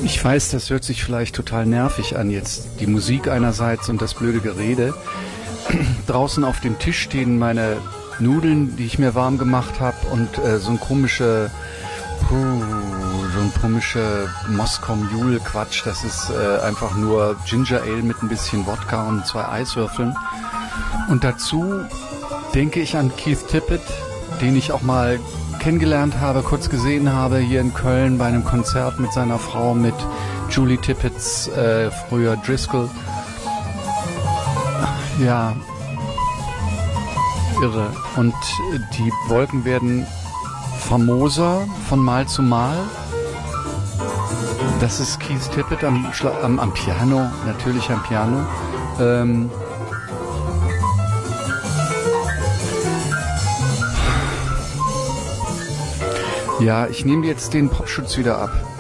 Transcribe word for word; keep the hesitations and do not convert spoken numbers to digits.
Ich weiß, das hört sich vielleicht total nervig an jetzt. Die Musik einerseits und das blöde Gerede. Draußen auf dem Tisch stehen meine Nudeln, die ich mir warm gemacht habe und äh, so ein komische, puh, so ein komische Moskau Mule Quatsch. Das ist äh, einfach nur Ginger Ale mit ein bisschen Wodka und zwei Eiswürfeln. Und dazu denke ich an Keith Tippett, den ich auch mal kennengelernt habe, kurz gesehen habe hier in Köln bei einem Konzert mit seiner Frau, mit Julie Tippetts, äh, früher Driscoll. Ja, irre. Und die Wolken werden famoser von Mal zu Mal. Das ist Keith Tippett am, Schla- am, am Piano, natürlich am Piano. Ähm, Ja, ich nehme jetzt den Popschutz wieder ab.